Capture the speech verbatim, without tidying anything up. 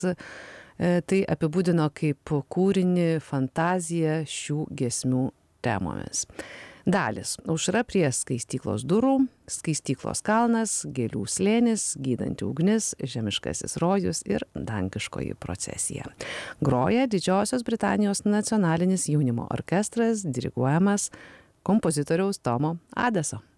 tai apibūdino kaip kūrinį fantaziją šių giesmių temomis. Dalis. Aušra prie skaistyklos durų, skaistyklos kalnas, gėlių slėnis, gydanti ugnis, žemiškasis rojus ir dangiškoji procesija. Groja Didžiosios Britanijos nacionalinis jaunimo orkestras, diriguojamas kompozitoriaus Tomo Adeso.